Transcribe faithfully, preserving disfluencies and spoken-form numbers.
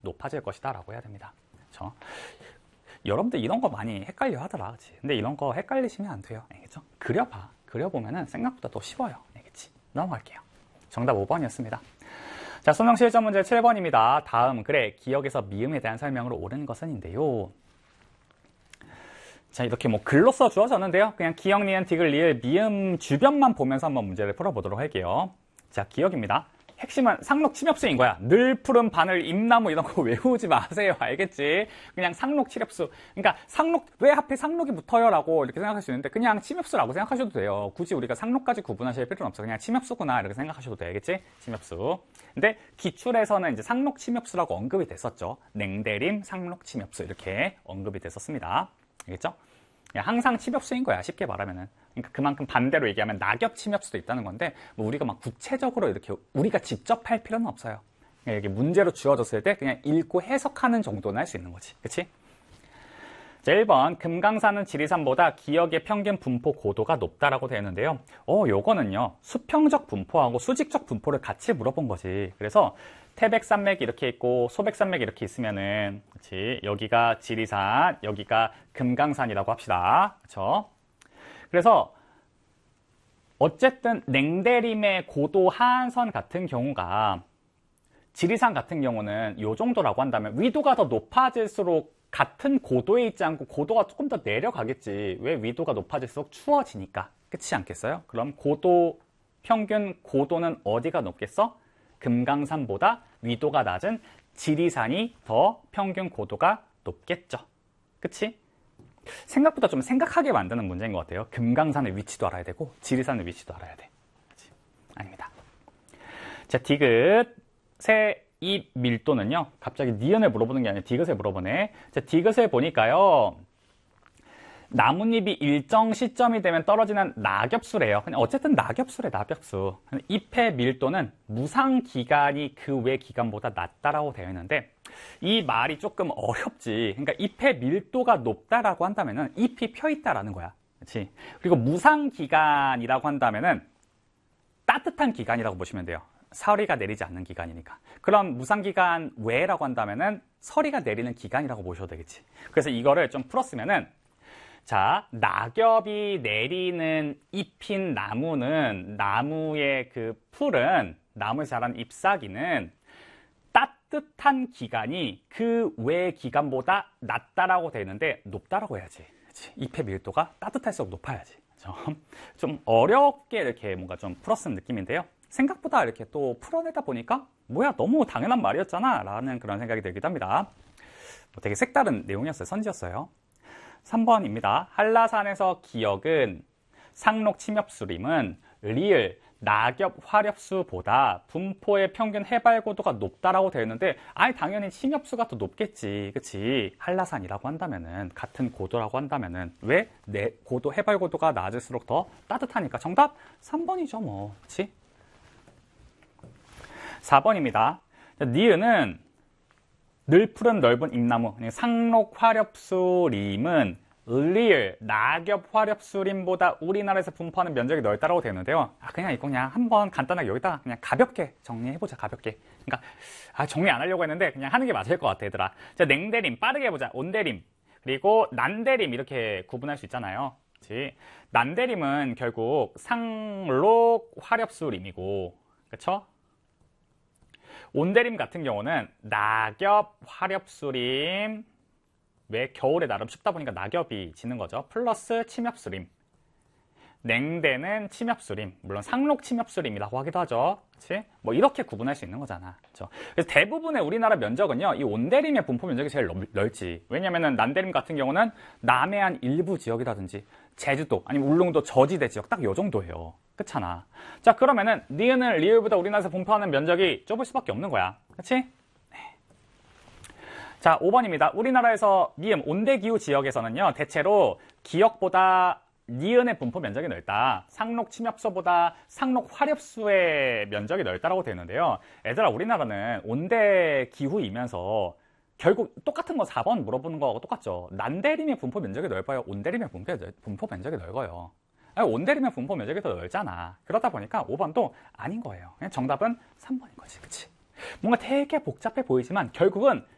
높아질 것이다 라고 해야 됩니다. 그렇죠? 여러분들 이런 거 많이 헷갈려 하더라. 그치? 근데 이런 거 헷갈리시면 안 돼요. 알겠죠? 그려봐. 그려보면은 생각보다 더 쉬워요. 알겠지? 넘어갈게요. 정답 오 번이었습니다. 자, 수능 실전 문제 칠 번입니다. 다음, 그래, 기억에서 미음에 대한 설명으로 옳은 것은인데요. 자, 이렇게 뭐 글로 써 주어졌는데요. 그냥 기억, 니은, 디귿, 리을, 미음 주변만 보면서 한번 문제를 풀어보도록 할게요. 자, 기억입니다. 핵심은 상록 침엽수인 거야. 늘 푸른 바늘, 임나무 이런 거 외우지 마세요. 알겠지? 그냥 상록 침엽수. 그러니까 상록, 왜 하필 상록이 붙어요? 라고 이렇게 생각할 수 있는데 그냥 침엽수라고 생각하셔도 돼요. 굳이 우리가 상록까지 구분하실 필요는 없어. 그냥 침엽수구나 이렇게 생각하셔도 돼. 알겠지? 침엽수. 근데 기출에서는 이제 상록 침엽수라고 언급이 됐었죠. 냉대림, 상록 침엽수 이렇게 언급이 됐었습니다. 알겠죠? 항상 침엽수인 거야. 쉽게 말하면은. 그러니까 그만큼 반대로 얘기하면 낙엽 침엽수도 있다는 건데 뭐 우리가 막 구체적으로 이렇게 우리가 직접 할 필요는 없어요. 이게 문제로 주어졌을 때 그냥 읽고 해석하는 정도는 할 수 있는 거지. 그치? 자, 일 번 금강산은 지리산보다 기억의 평균 분포 고도가 높다라고 되어 있는데요. 어, 요거는요. 수평적 분포하고 수직적 분포를 같이 물어본 거지. 그래서 태백산맥이 이렇게 있고 소백산맥이 이렇게 있으면은 그렇지? 여기가 지리산, 여기가 금강산이라고 합시다. 그렇죠? 그래서 어쨌든 냉대림의 고도 하한선 같은 경우가 지리산 같은 경우는 이 정도라고 한다면 위도가 더 높아질수록 같은 고도에 있지 않고 고도가 조금 더 내려가겠지. 왜? 위도가 높아질수록 추워지니까. 그렇지 않겠어요? 그럼 고도 평균 고도는 어디가 높겠어? 금강산보다 위도가 낮은 지리산이 더 평균 고도가 높겠죠. 그치? 생각보다 좀 생각하게 만드는 문제인 것 같아요. 금강산의 위치도 알아야 되고 지리산의 위치도 알아야 돼. 그치? 아닙니다. 자, 디귿의 이 밀도는요. 갑자기 니은을 물어보는 게 아니라 디귿을 물어보네. 자, 디귿을 보니까요. 나뭇잎이 일정 시점이 되면 떨어지는 낙엽수래요. 그냥 어쨌든 낙엽수래, 낙엽수. 잎의 밀도는 무상 기간이 그 외 기간보다 낮다라고 되어 있는데 이 말이 조금 어렵지. 그러니까 잎의 밀도가 높다라고 한다면은 잎이 펴 있다라는 거야. 그렇지? 그리고 무상 기간이라고 한다면은 따뜻한 기간이라고 보시면 돼요. 서리가 내리지 않는 기간이니까. 그럼 무상 기간 외라고 한다면은 서리가 내리는 기간이라고 보셔도 되겠지. 그래서 이거를 좀 풀었으면은 자, 낙엽이 내리는 잎인 나무는 나무의 그 풀은 나무에서 자란 잎사귀는 따뜻한 기간이 그 외 기간보다 낮다라고 되어 있는데 높다라고 해야지. 그치? 잎의 밀도가 따뜻할수록 높아야지. 그렇죠? 좀 어렵게 이렇게 뭔가 좀 풀어쓴 느낌인데요. 생각보다 이렇게 또 풀어내다 보니까 뭐야 너무 당연한 말이었잖아 라는 그런 생각이 들기도 합니다. 뭐 되게 색다른 내용이었어요. 선지였어요. 삼 번입니다. 한라산에서 기억은 상록 침엽수림은 리을 낙엽 화렵수보다 분포의 평균 해발 고도가 높다라고 되어 있는데 아니 당연히 침엽수가 더 높겠지. 그치? 한라산이라고 한다면은 같은 고도라고 한다면은 왜? 내 고도 해발 고도가 낮을수록 더 따뜻하니까 정답 삼 번이죠 뭐. 그치? 사 번입니다. 니은은 늘 푸른 넓은 잎나무, 상록 화렵수림은 리을 낙엽 화렵수림보다 우리나라에서 분포하는 면적이 넓다라고 되어 있는데요. 아, 그냥 이거 그냥 한번 간단하게 여기다 그냥 가볍게 정리해보자, 가볍게. 그러니까, 아, 정리 안 하려고 했는데 그냥 하는 게 맞을 것 같아, 얘들아. 자, 냉대림, 빠르게 해보자. 온대림, 그리고 난대림 이렇게 구분할 수 있잖아요. 그치? 난대림은 결국 상록 화렵수림이고, 그쵸? 온대림 같은 경우는 낙엽 화렵수림, 왜 겨울에 나름 춥다 보니까 낙엽이 지는 거죠. 플러스 침엽수림. 냉대는 침엽수림, 물론 상록 침엽수림이라고 하기도 하죠. 그치? 뭐 이렇게 구분할 수 있는 거잖아. 그쵸? 그래서 대부분의 우리나라 면적은요, 이 온대림의 분포 면적이 제일 넓지. 왜냐면은 난대림 같은 경우는 남해안 일부 지역이라든지 제주도 아니면 울릉도 저지대 지역 딱 요 정도예요. 그렇잖아. 자, 그러면은 니은을 리을보다 우리나라에서 분포하는 면적이 좁을 수밖에 없는 거야. 그렇지? 네. 자, 오 번입니다. 우리나라에서 미음 온대기후 지역에서는요, 대체로 기역보다 니은의 분포 면적이 넓다. 상록 침엽수보다 상록 화렵수의 면적이 넓다라고 되어 있는데요. 얘들아, 우리나라는 온대기후이면서 결국 똑같은 거 사 번 물어보는 거하고 똑같죠. 난대림의 분포 면적이 넓어요. 온대림의 분포, 분포 면적이 넓어요. 온대림의 분포 면적이 더 넓잖아. 그러다 보니까 오 번도 아닌 거예요. 그냥 정답은 삼 번인 거지. 그치? 뭔가 되게 복잡해 보이지만 결국은